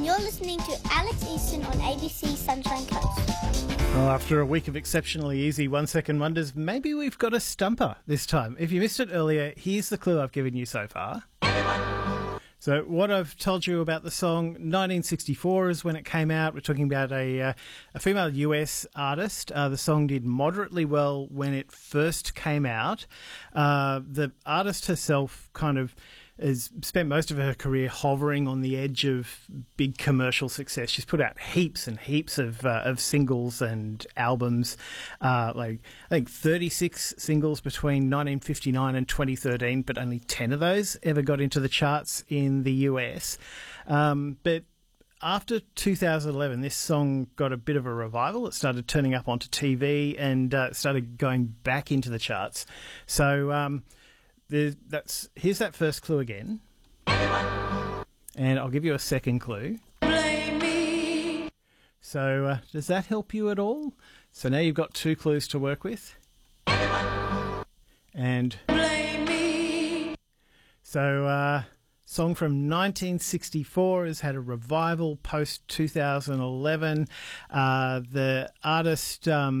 and you're listening to Alex Easton on ABC Sunshine Coast. Well, after a week of exceptionally easy 1 second wonders, maybe we've got a stumper this time. If you missed it earlier, here's the clue I've given you so far. So what I've told you about the song, 1964 is when it came out. We're talking about a female US artist. The song did moderately well when it first came out. The artist herself kind of has spent most of her career hovering on the edge of big commercial success. She's put out heaps and heaps of singles and albums, I think 36 singles between 1959 and 2013, but only 10 of those ever got into the charts in the US. But after 2011, this song got a bit of a revival. It started turning up onto TV and started going back into the charts. So here's that first clue again. And I'll give you a second clue. Blame me. So does that help you at all? So now you've got two clues to work with. And Blame me. so song from 1964 has had a revival post 2011. The artist